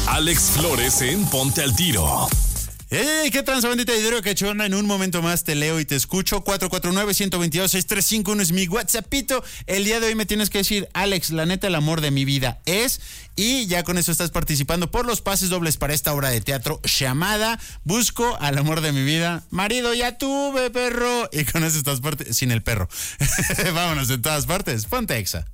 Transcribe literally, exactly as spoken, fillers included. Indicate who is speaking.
Speaker 1: Alex Flores en Ponte al Tiro.
Speaker 2: ¡Hey! ¿Qué tranza, bandita de Hidro Cachonda? En un momento más te leo y te escucho. cuatro cuatro nueve, uno dos dos, seis tres cinco uno es mi WhatsAppito. El día de hoy me tienes que decir, Alex, la neta, el amor de mi vida es... Y ya con eso estás participando por los pases dobles para esta obra de teatro llamada Busco al amor de mi vida. Marido, ya tuve, perro. Y con eso estás parte... sin el perro. Vámonos en todas partes. Ponte Exa.